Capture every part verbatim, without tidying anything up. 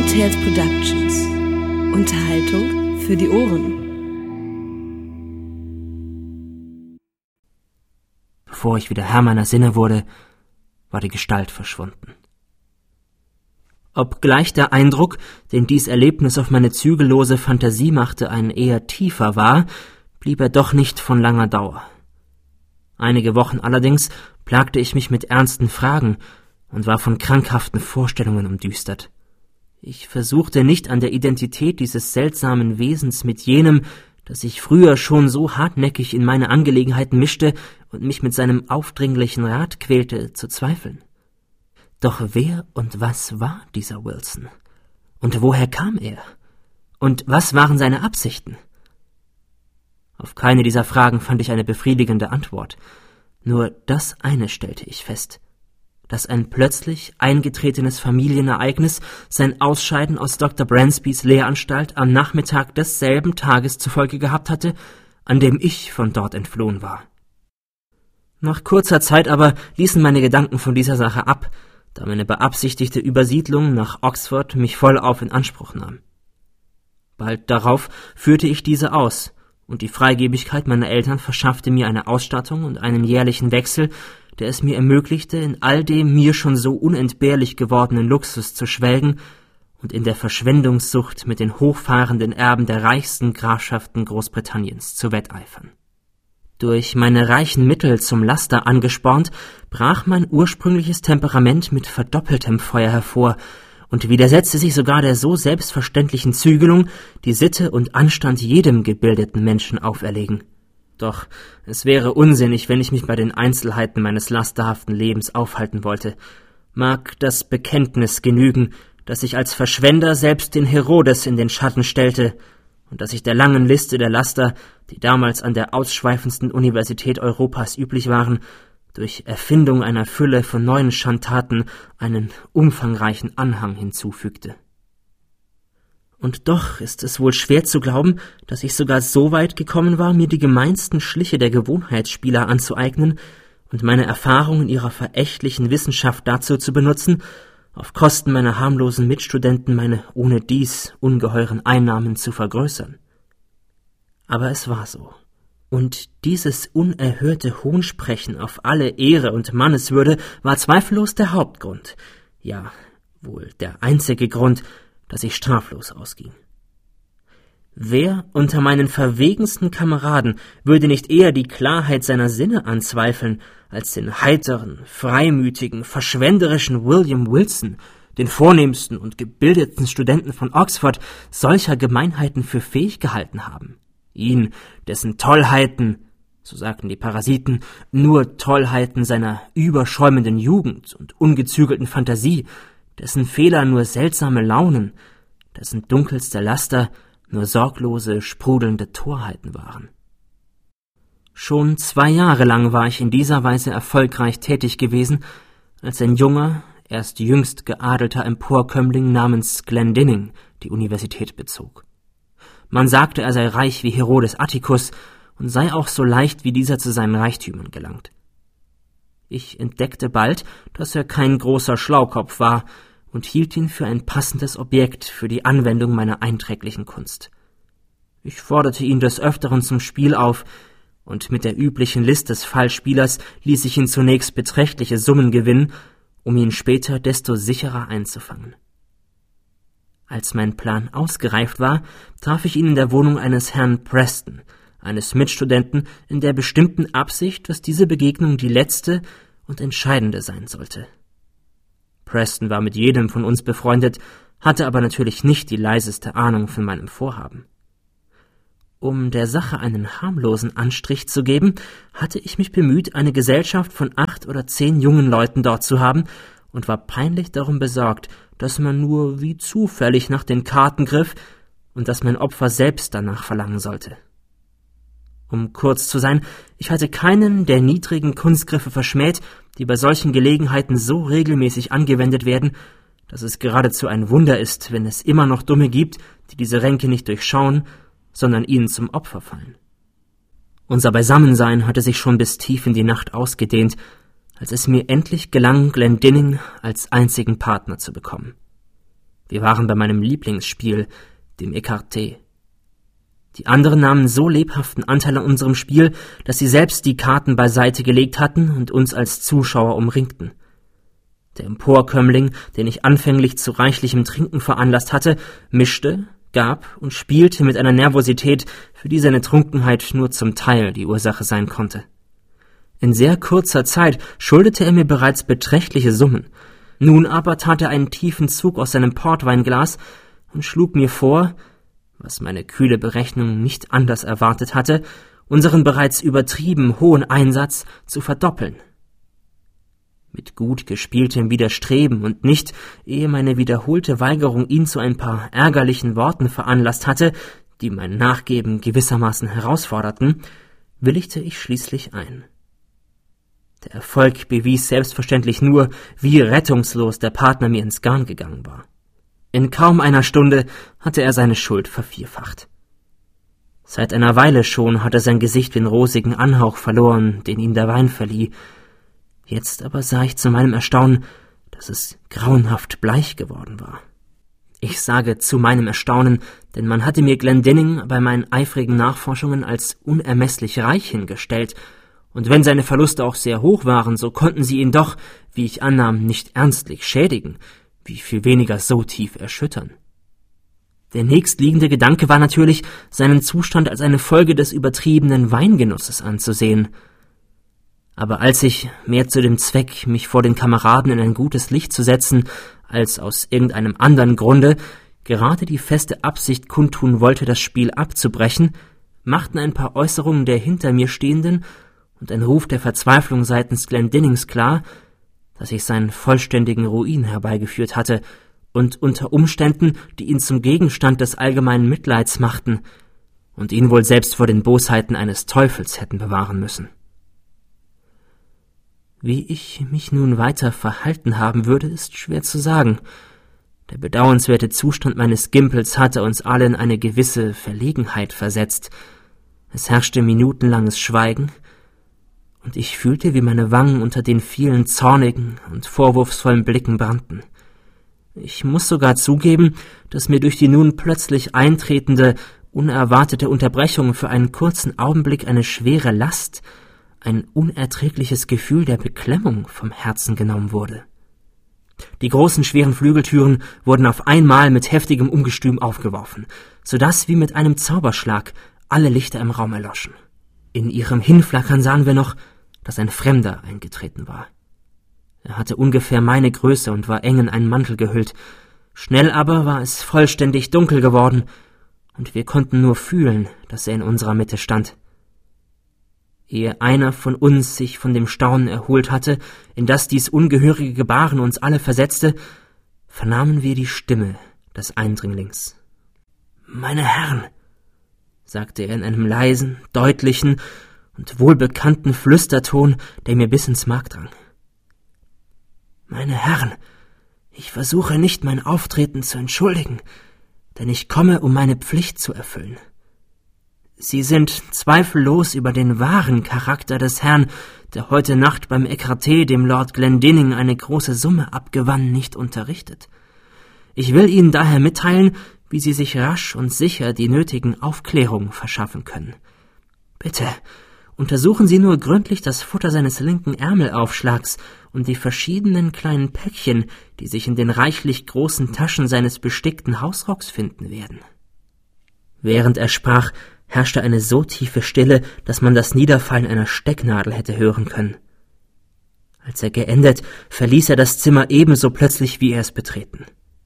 Tales Productions. Unterhaltung für die Ohren. Bevor ich wieder Herr meiner Sinne wurde, war die Gestalt verschwunden. Obgleich der Eindruck, den dies Erlebnis auf meine zügellose Fantasie machte, ein eher tiefer war, blieb er doch nicht von langer Dauer. Einige Wochen allerdings plagte ich mich mit ernsten Fragen und war von krankhaften Vorstellungen umdüstert. Ich versuchte nicht an der Identität dieses seltsamen Wesens mit jenem, das sich früher schon so hartnäckig in meine Angelegenheiten mischte und mich mit seinem aufdringlichen Rat quälte, zu zweifeln. Doch wer und was war dieser Wilson? Und woher kam er? Und was waren seine Absichten? Auf keine dieser Fragen fand ich eine befriedigende Antwort. Nur das eine stellte ich fest: dass ein plötzlich eingetretenes Familienereignis sein Ausscheiden aus Doktor Bransbys Lehranstalt am Nachmittag desselben Tages zur Folge gehabt hatte, an dem ich von dort entflohen war. Nach kurzer Zeit aber ließen meine Gedanken von dieser Sache ab, da meine beabsichtigte Übersiedlung nach Oxford mich vollauf in Anspruch nahm. Bald darauf führte ich diese aus, und die Freigebigkeit meiner Eltern verschaffte mir eine Ausstattung und einen jährlichen Wechsel, der es mir ermöglichte, in all dem mir schon so unentbehrlich gewordenen Luxus zu schwelgen und in der Verschwendungssucht mit den hochfahrenden Erben der reichsten Grafschaften Großbritanniens zu wetteifern. Durch meine reichen Mittel zum Laster angespornt, brach mein ursprüngliches Temperament mit verdoppeltem Feuer hervor und widersetzte sich sogar der so selbstverständlichen Zügelung, die Sitte und Anstand jedem gebildeten Menschen auferlegen. Doch es wäre unsinnig, wenn ich mich bei den Einzelheiten meines lasterhaften Lebens aufhalten wollte. Mag das Bekenntnis genügen, dass ich als Verschwender selbst den Herodes in den Schatten stellte und dass ich der langen Liste der Laster, die damals an der ausschweifendsten Universität Europas üblich waren, durch Erfindung einer Fülle von neuen Schandtaten einen umfangreichen Anhang hinzufügte. Und doch ist es wohl schwer zu glauben, dass ich sogar so weit gekommen war, mir die gemeinsten Schliche der Gewohnheitsspieler anzueignen und meine Erfahrungen ihrer verächtlichen Wissenschaft dazu zu benutzen, auf Kosten meiner harmlosen Mitstudenten meine ohnedies ungeheuren Einnahmen zu vergrößern. Aber es war so. Und dieses unerhörte Hohnsprechen auf alle Ehre und Manneswürde war zweifellos der Hauptgrund, ja, wohl der einzige Grund, dass ich straflos ausging. Wer unter meinen verwegensten Kameraden würde nicht eher die Klarheit seiner Sinne anzweifeln, als den heiteren, freimütigen, verschwenderischen William Wilson, den vornehmsten und gebildetsten Studenten von Oxford, solcher Gemeinheiten für fähig gehalten haben? Ihn, dessen Tollheiten, so sagten die Parasiten, nur Tollheiten seiner überschäumenden Jugend und ungezügelten Fantasie, dessen Fehler nur seltsame Launen, dessen dunkelste Laster nur sorglose, sprudelnde Torheiten waren. Schon zwei Jahre lang war ich in dieser Weise erfolgreich tätig gewesen, als ein junger, erst jüngst geadelter Emporkömmling namens Glendinning die Universität bezog. Man sagte, er sei reich wie Herodes Atticus und sei auch so leicht wie dieser zu seinen Reichtümern gelangt. Ich entdeckte bald, dass er kein großer Schlaukopf war und hielt ihn für ein passendes Objekt für die Anwendung meiner einträglichen Kunst. Ich forderte ihn des Öfteren zum Spiel auf, und mit der üblichen List des Fallspielers ließ ich ihn zunächst beträchtliche Summen gewinnen, um ihn später desto sicherer einzufangen. Als mein Plan ausgereift war, traf ich ihn in der Wohnung eines Herrn Preston, eines Mitstudenten, in der bestimmten Absicht, dass diese Begegnung die letzte und entscheidende sein sollte. Preston war mit jedem von uns befreundet, hatte aber natürlich nicht die leiseste Ahnung von meinem Vorhaben. Um der Sache einen harmlosen Anstrich zu geben, hatte ich mich bemüht, eine Gesellschaft von acht oder zehn jungen Leuten dort zu haben, und war peinlich darum besorgt, dass man nur wie zufällig nach den Karten griff und dass mein Opfer selbst danach verlangen sollte. Um kurz zu sein, ich hatte keinen der niedrigen Kunstgriffe verschmäht, die bei solchen Gelegenheiten so regelmäßig angewendet werden, dass es geradezu ein Wunder ist, wenn es immer noch Dumme gibt, die diese Ränke nicht durchschauen, sondern ihnen zum Opfer fallen. Unser Beisammensein hatte sich schon bis tief in die Nacht ausgedehnt, als es mir endlich gelang, Glendinning als einzigen Partner zu bekommen. Wir waren bei meinem Lieblingsspiel, dem Écarté. Die anderen nahmen so lebhaften Anteil an unserem Spiel, dass sie selbst die Karten beiseite gelegt hatten und uns als Zuschauer umringten. Der Emporkömmling, den ich anfänglich zu reichlichem Trinken veranlasst hatte, mischte, gab und spielte mit einer Nervosität, für die seine Trunkenheit nur zum Teil die Ursache sein konnte. In sehr kurzer Zeit schuldete er mir bereits beträchtliche Summen. Nun aber tat er einen tiefen Zug aus seinem Portweinglas und schlug mir vor, was meine kühle Berechnung nicht anders erwartet hatte, unseren bereits übertrieben hohen Einsatz zu verdoppeln. Mit gut gespieltem Widerstreben und nicht, ehe meine wiederholte Weigerung ihn zu ein paar ärgerlichen Worten veranlasst hatte, die mein Nachgeben gewissermaßen herausforderten, willigte ich schließlich ein. Der Erfolg bewies selbstverständlich nur, wie rettungslos der Partner mir ins Garn gegangen war. In kaum einer Stunde hatte er seine Schuld vervierfacht. Seit einer Weile schon hatte sein Gesicht den rosigen Anhauch verloren, den ihm der Wein verlieh. Jetzt aber sah ich zu meinem Erstaunen, dass es grauenhaft bleich geworden war. Ich sage zu meinem Erstaunen, denn man hatte mir Glendinning bei meinen eifrigen Nachforschungen als unermesslich reich hingestellt, und wenn seine Verluste auch sehr hoch waren, so konnten sie ihn doch, wie ich annahm, nicht ernstlich schädigen, wie viel weniger so tief erschüttern. Der nächstliegende Gedanke war natürlich, seinen Zustand als eine Folge des übertriebenen Weingenusses anzusehen. Aber als ich, mehr zu dem Zweck, mich vor den Kameraden in ein gutes Licht zu setzen, als aus irgendeinem anderen Grunde, gerade die feste Absicht kundtun wollte, das Spiel abzubrechen, machten ein paar Äußerungen der hinter mir Stehenden und ein Ruf der Verzweiflung seitens Glendinnings klar, dass ich seinen vollständigen Ruin herbeigeführt hatte und unter Umständen, die ihn zum Gegenstand des allgemeinen Mitleids machten und ihn wohl selbst vor den Bosheiten eines Teufels hätten bewahren müssen. Wie ich mich nun weiter verhalten haben würde, ist schwer zu sagen. Der bedauernswerte Zustand meines Gimpels hatte uns alle in eine gewisse Verlegenheit versetzt. Es herrschte minutenlanges Schweigen, und ich fühlte, wie meine Wangen unter den vielen zornigen und vorwurfsvollen Blicken brannten. Ich muß sogar zugeben, dass mir durch die nun plötzlich eintretende, unerwartete Unterbrechung für einen kurzen Augenblick eine schwere Last, ein unerträgliches Gefühl der Beklemmung vom Herzen genommen wurde. Die großen, schweren Flügeltüren wurden auf einmal mit heftigem Ungestüm aufgeworfen, so daß wie mit einem Zauberschlag alle Lichter im Raum erloschen. In ihrem Hinflackern sahen wir noch, dass ein Fremder eingetreten war. Er hatte ungefähr meine Größe und war eng in einen Mantel gehüllt. Schnell aber war es vollständig dunkel geworden, und wir konnten nur fühlen, dass er in unserer Mitte stand. Ehe einer von uns sich von dem Staunen erholt hatte, in das dies ungehörige Gebaren uns alle versetzte, vernahmen wir die Stimme des Eindringlings. »Meine Herren«, sagte er in einem leisen, deutlichen und wohlbekannten Flüsterton, der mir bis ins Mark drang. »Meine Herren, ich versuche nicht, mein Auftreten zu entschuldigen, denn ich komme, um meine Pflicht zu erfüllen. Sie sind zweifellos über den wahren Charakter des Herrn, der heute Nacht beim Écarté dem Lord Glendinning eine große Summe abgewann, nicht unterrichtet. Ich will Ihnen daher mitteilen, wie Sie sich rasch und sicher die nötigen Aufklärungen verschaffen können. Bitte, untersuchen Sie nur gründlich das Futter seines linken Ärmelaufschlags und die verschiedenen kleinen Päckchen, die sich in den reichlich großen Taschen seines bestickten Hausrocks finden werden.« Während er sprach, herrschte eine so tiefe Stille, dass man das Niederfallen einer Stecknadel hätte hören können. Als er geendet, verließ er das Zimmer ebenso plötzlich, wie er es betreten.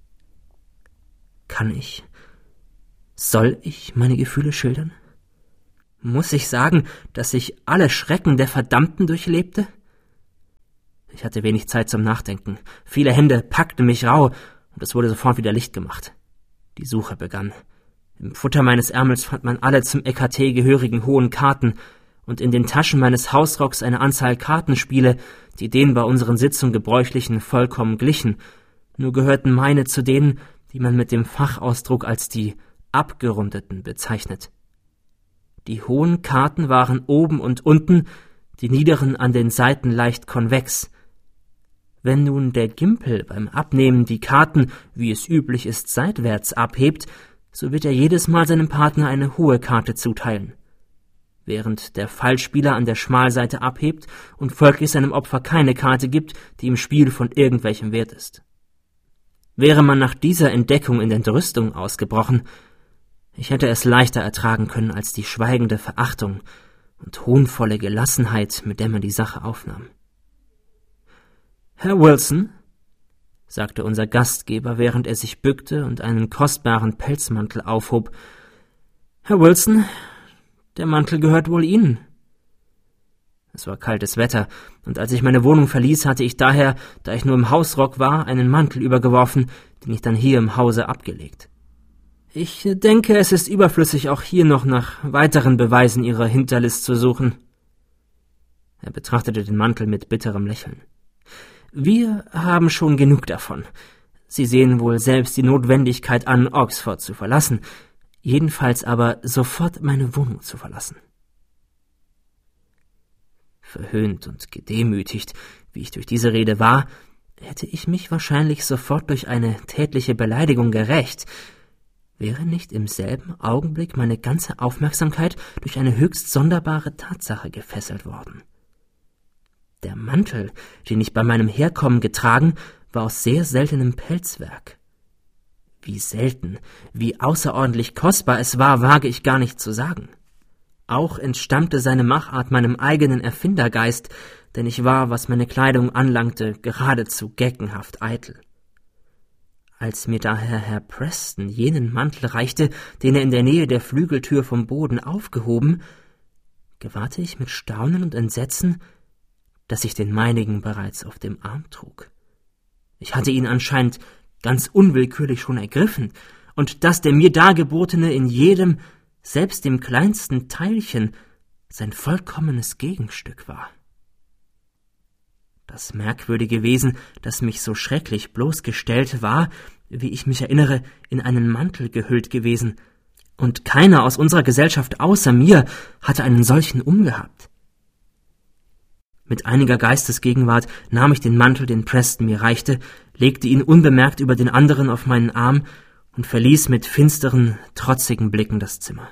Kann ich, soll ich meine Gefühle schildern? Muss ich sagen, dass ich alle Schrecken der Verdammten durchlebte? Ich hatte wenig Zeit zum Nachdenken. Viele Hände packten mich rau, und es wurde sofort wieder Licht gemacht. Die Suche begann. Im Futter meines Ärmels fand man alle zum Écarté gehörigen hohen Karten und in den Taschen meines Hausrocks eine Anzahl Kartenspiele, die den bei unseren Sitzungen gebräuchlichen vollkommen glichen, nur gehörten meine zu denen, die man mit dem Fachausdruck als die abgerundeten bezeichnet. Die hohen Karten waren oben und unten, die niederen an den Seiten leicht konvex. Wenn nun der Gimpel beim Abnehmen die Karten, wie es üblich ist, seitwärts abhebt, so wird er jedes Mal seinem Partner eine hohe Karte zuteilen, während der Fallspieler an der Schmalseite abhebt und folglich seinem Opfer keine Karte gibt, die im Spiel von irgendwelchem Wert ist. Wäre man nach dieser Entdeckung in Entrüstung ausgebrochen, ich hätte es leichter ertragen können als die schweigende Verachtung und hohnvolle Gelassenheit, mit der man die Sache aufnahm. »Herr Wilson«, sagte unser Gastgeber, während er sich bückte und einen kostbaren Pelzmantel aufhob, »Herr Wilson, der Mantel gehört wohl Ihnen.« Es war kaltes Wetter, und als ich meine Wohnung verließ, hatte ich daher, da ich nur im Hausrock war, einen Mantel übergeworfen, den ich dann hier im Hause abgelegt. »Ich denke, es ist überflüssig, auch hier noch nach weiteren Beweisen Ihrer Hinterlist zu suchen.« Er betrachtete den Mantel mit bitterem Lächeln. »Wir haben schon genug davon. Sie sehen wohl selbst die Notwendigkeit an, Oxford zu verlassen, jedenfalls aber sofort meine Wohnung zu verlassen.« Verhöhnt und gedemütigt, wie ich durch diese Rede war, hätte ich mich wahrscheinlich sofort durch eine tätliche Beleidigung gerächt, wäre nicht im selben Augenblick meine ganze Aufmerksamkeit durch eine höchst sonderbare Tatsache gefesselt worden. Der Mantel, den ich bei meinem Herkommen getragen, war aus sehr seltenem Pelzwerk. Wie selten, wie außerordentlich kostbar es war, wage ich gar nicht zu sagen. Auch entstammte seine Machart meinem eigenen Erfindergeist, denn ich war, was meine Kleidung anlangte, geradezu geckenhaft eitel. Als mir daher Herr Preston jenen Mantel reichte, den er in der Nähe der Flügeltür vom Boden aufgehoben, gewahrte ich mit Staunen und Entsetzen, dass ich den meinigen bereits auf dem Arm trug. Ich hatte ihn anscheinend ganz unwillkürlich schon ergriffen, und dass der mir dargebotene in jedem, selbst dem kleinsten Teilchen, sein vollkommenes Gegenstück war. Das merkwürdige Wesen, das mich so schrecklich bloßgestellt, war, wie ich mich erinnere, in einen Mantel gehüllt gewesen, und keiner aus unserer Gesellschaft außer mir hatte einen solchen umgehabt. Mit einiger Geistesgegenwart nahm ich den Mantel, den Preston mir reichte, legte ihn unbemerkt über den anderen auf meinen Arm und verließ mit finsteren, trotzigen Blicken das Zimmer.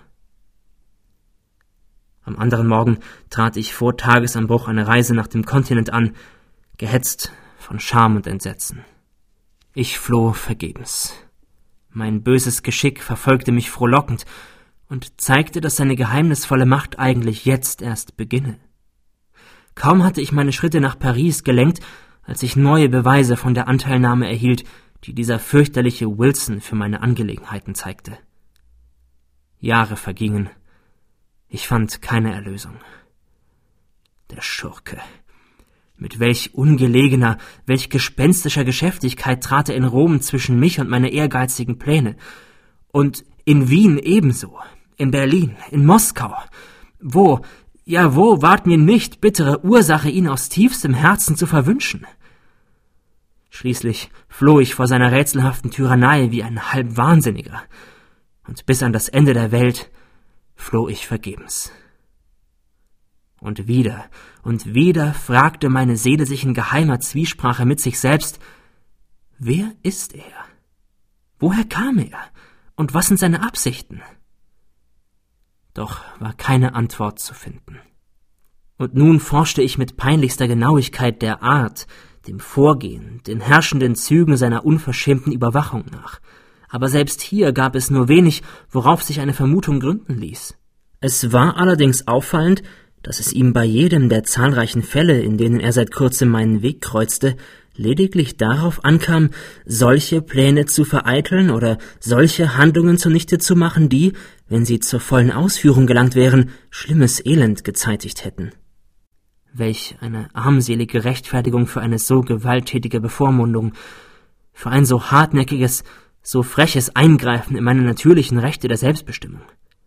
Am anderen Morgen trat ich vor Tagesanbruch eine Reise nach dem Kontinent an, gehetzt von Scham und Entsetzen. Ich floh vergebens. Mein böses Geschick verfolgte mich frohlockend und zeigte, dass seine geheimnisvolle Macht eigentlich jetzt erst beginne. Kaum hatte ich meine Schritte nach Paris gelenkt, als ich neue Beweise von der Anteilnahme erhielt, die dieser fürchterliche Wilson für meine Angelegenheiten zeigte. Jahre vergingen. Ich fand keine Erlösung. Der Schurke. Mit welch ungelegener, welch gespenstischer Geschäftigkeit trat er in Rom zwischen mich und meine ehrgeizigen Pläne. Und in Wien ebenso, in Berlin, in Moskau. Wo, ja wo, ward mir nicht bittere Ursache, ihn aus tiefstem Herzen zu verwünschen. Schließlich floh ich vor seiner rätselhaften Tyrannei wie ein Halbwahnsinniger, und bis an das Ende der Welt floh ich vergebens. Und wieder und wieder fragte meine Seele sich in geheimer Zwiesprache mit sich selbst, wer ist er? Woher kam er? Und was sind seine Absichten? Doch war keine Antwort zu finden. Und nun forschte ich mit peinlichster Genauigkeit der Art, dem Vorgehen, den herrschenden Zügen seiner unverschämten Überwachung nach. Aber selbst hier gab es nur wenig, worauf sich eine Vermutung gründen ließ. Es war allerdings auffallend, dass es ihm bei jedem der zahlreichen Fälle, in denen er seit kurzem meinen Weg kreuzte, lediglich darauf ankam, solche Pläne zu vereiteln oder solche Handlungen zunichte zu machen, die, wenn sie zur vollen Ausführung gelangt wären, schlimmes Elend gezeitigt hätten. Welch eine armselige Rechtfertigung für eine so gewalttätige Bevormundung, für ein so hartnäckiges, so freches Eingreifen in meine natürlichen Rechte der Selbstbestimmung.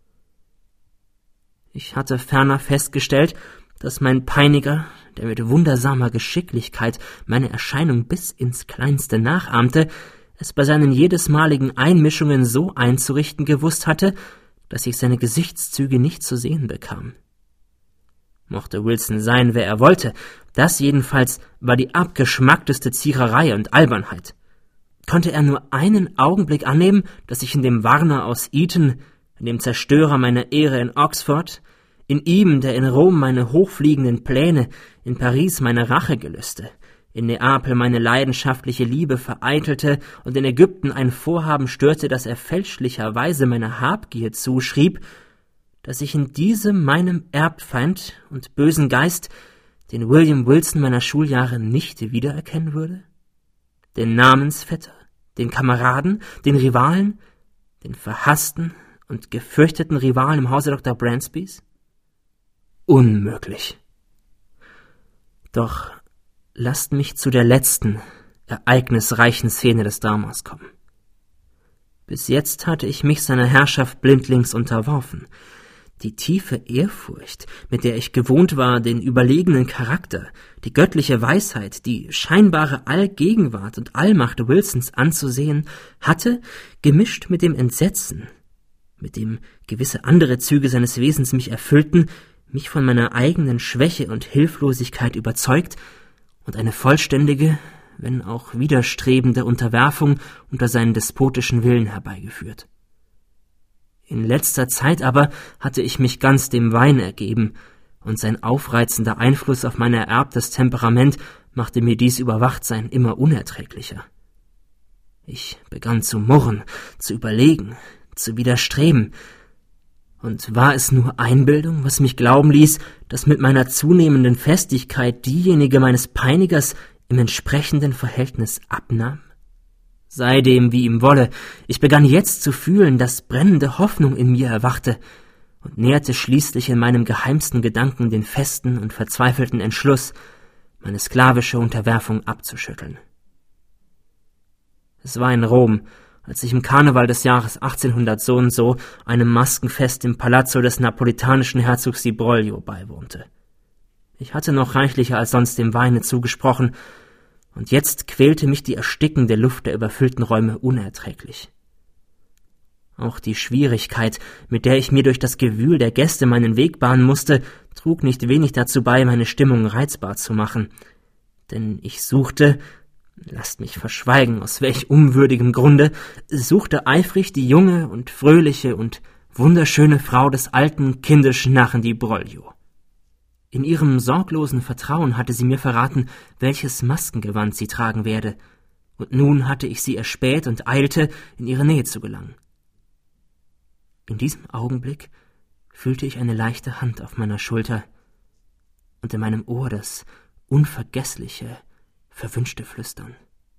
Ich hatte ferner festgestellt, dass mein Peiniger, der mit wundersamer Geschicklichkeit meine Erscheinung bis ins Kleinste nachahmte, es bei seinen jedesmaligen Einmischungen so einzurichten gewusst hatte, dass ich seine Gesichtszüge nicht zu sehen bekam. Mochte Wilson sein, wer er wollte, das jedenfalls war die abgeschmackteste Ziererei und Albernheit. Konnte er nur einen Augenblick annehmen, dass ich in dem Warner aus Eton, in dem Zerstörer meiner Ehre in Oxford, in ihm, der in Rom meine hochfliegenden Pläne, in Paris meine Rachegelüste, in Neapel meine leidenschaftliche Liebe vereitelte und in Ägypten ein Vorhaben störte, das er fälschlicherweise meiner Habgier zuschrieb, dass ich in diesem meinem Erbfeind und bösen Geist den William Wilson meiner Schuljahre nicht wiedererkennen würde? Den Namensvetter, den Kameraden, den Rivalen, den verhassten und gefürchteten Rivalen im Hause Doktor Bransbys? Unmöglich. Doch lasst mich zu der letzten, ereignisreichen Szene des Dramas kommen. Bis jetzt hatte ich mich seiner Herrschaft blindlings unterworfen. Die tiefe Ehrfurcht, mit der ich gewohnt war, den überlegenen Charakter, die göttliche Weisheit, die scheinbare Allgegenwart und Allmacht Wilsons anzusehen, hatte, gemischt mit dem Entsetzen, mit dem gewisse andere Züge seines Wesens mich erfüllten, mich von meiner eigenen Schwäche und Hilflosigkeit überzeugt und eine vollständige, wenn auch widerstrebende Unterwerfung unter seinen despotischen Willen herbeigeführt. In letzter Zeit aber hatte ich mich ganz dem Wein ergeben, und sein aufreizender Einfluss auf mein ererbtes Temperament machte mir dies Überwachtsein immer unerträglicher. Ich begann zu murren, zu überlegen, zu widerstreben, und war es nur Einbildung, was mich glauben ließ, dass mit meiner zunehmenden Festigkeit diejenige meines Peinigers im entsprechenden Verhältnis abnahm? Sei dem, wie ihm wolle, ich begann jetzt zu fühlen, dass brennende Hoffnung in mir erwachte und näherte schließlich in meinem geheimsten Gedanken den festen und verzweifelten Entschluss, meine sklavische Unterwerfung abzuschütteln. Es war in Rom, als ich im Karneval des Jahres achtzehnhundert so und so einem Maskenfest im Palazzo des napolitanischen Herzogs di Broglio beiwohnte. Ich hatte noch reichlicher als sonst dem Weine zugesprochen, und jetzt quälte mich die erstickende Luft der überfüllten Räume unerträglich. Auch die Schwierigkeit, mit der ich mir durch das Gewühl der Gäste meinen Weg bahnen musste, trug nicht wenig dazu bei, meine Stimmung reizbar zu machen. Denn ich suchte, lasst mich verschweigen, aus welch unwürdigem Grunde, suchte eifrig die junge und fröhliche und wunderschöne Frau des alten, kindischen Narren di Broglio. In ihrem sorglosen Vertrauen hatte sie mir verraten, welches Maskengewand sie tragen werde, und nun hatte ich sie erspäht und eilte, in ihre Nähe zu gelangen. In diesem Augenblick fühlte ich eine leichte Hand auf meiner Schulter und in meinem Ohr das unvergessliche, verwünschte Flüstern.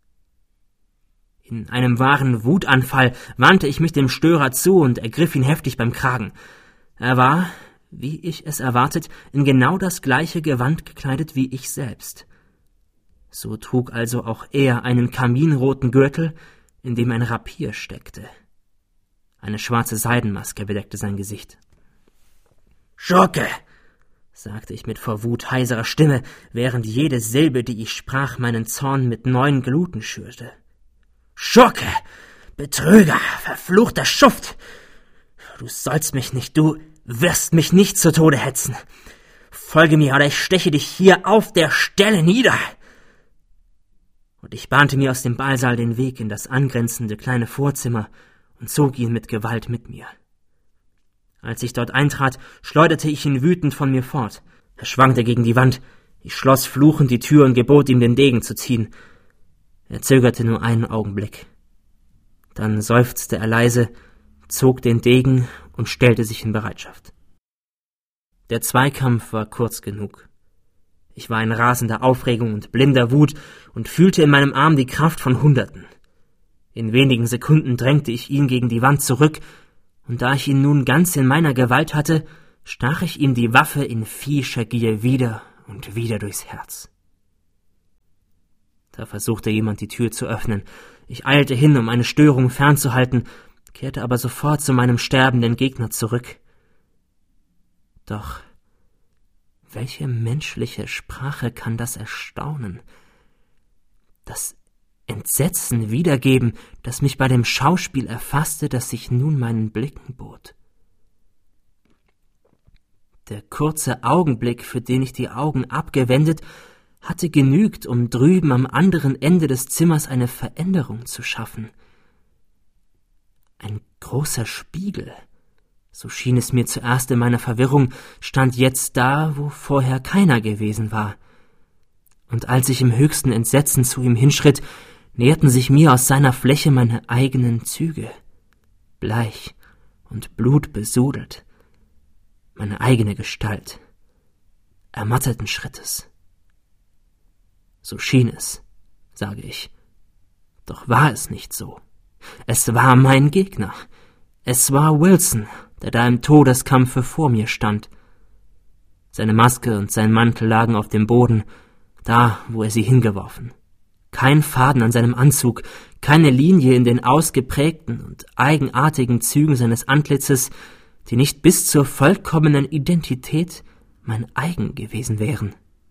In einem wahren Wutanfall wandte ich mich dem Störer zu und ergriff ihn heftig beim Kragen. Er war, wie ich es erwartet, in genau das gleiche Gewand gekleidet wie ich selbst. So trug also auch er einen kaminroten Gürtel, in dem ein Rapier steckte. Eine schwarze Seidenmaske bedeckte sein Gesicht. »Schurke«, sagte ich mit vor Wut heiserer Stimme, während jede Silbe, die ich sprach, meinen Zorn mit neuen Gluten schürte. »Schurke, Betrüger, verfluchter Schuft! Du sollst mich nicht, du wirst mich nicht zu Tode hetzen. Folge mir, oder ich steche dich hier auf der Stelle nieder!« Und ich bahnte mir aus dem Ballsaal den Weg in das angrenzende kleine Vorzimmer und zog ihn mit Gewalt mit mir. Als ich dort eintrat, schleuderte ich ihn wütend von mir fort. Er schwankte gegen die Wand. Ich schloss fluchend die Tür und gebot ihm, den Degen zu ziehen. Er zögerte nur einen Augenblick. Dann seufzte er leise, zog den Degen und stellte sich in Bereitschaft. Der Zweikampf war kurz genug. Ich war in rasender Aufregung und blinder Wut und fühlte in meinem Arm die Kraft von Hunderten. In wenigen Sekunden drängte ich ihn gegen die Wand zurück, und da ich ihn nun ganz in meiner Gewalt hatte, stach ich ihm die Waffe in viehischer Gier wieder und wieder durchs Herz. Da versuchte jemand, die Tür zu öffnen. Ich eilte hin, um eine Störung fernzuhalten, kehrte aber sofort zu meinem sterbenden Gegner zurück. Doch welche menschliche Sprache kann das erstaunen, das Entsetzen wiedergeben, das mich bei dem Schauspiel erfasste, das sich nun meinen Blicken bot? Der kurze Augenblick, für den ich die Augen abgewendet, hatte genügt, um drüben am anderen Ende des Zimmers eine Veränderung zu schaffen. Ein großer Spiegel, so schien es mir zuerst in meiner Verwirrung, stand jetzt da, wo vorher keiner gewesen war. Und als ich im höchsten Entsetzen zu ihm hinschritt, näherten sich mir aus seiner Fläche meine eigenen Züge, bleich und blutbesudelt, meine eigene Gestalt, ermatteten Schrittes. So schien es, sage ich, doch war es nicht so. Es war mein Gegner, es war Wilson, der da im Todeskampfe vor mir stand. Seine Maske und sein Mantel lagen auf dem Boden, da, wo er sie hingeworfen. Kein Faden an seinem Anzug, keine Linie in den ausgeprägten und eigenartigen Zügen seines Antlitzes, die nicht bis zur vollkommenen Identität mein eigen gewesen wären.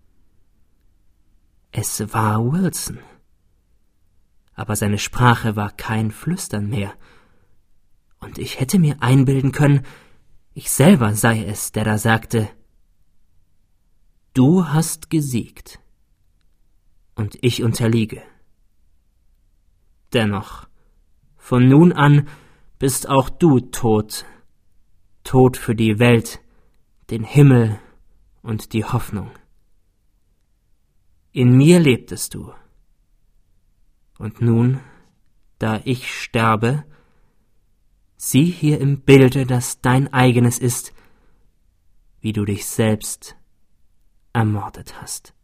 Es war Wilson. Aber seine Sprache war kein Flüstern mehr, und ich hätte mir einbilden können, ich selber sei es, der da sagte: »Du hast gesiegt, und ich unterliege. Dennoch, von nun an bist auch du tot, tot für die Welt, den Himmel und die Hoffnung. In mir lebtest du, und nun, da ich sterbe, sieh hier im Bilde, das dein eigenes ist, wie du dich selbst ermordet hast.«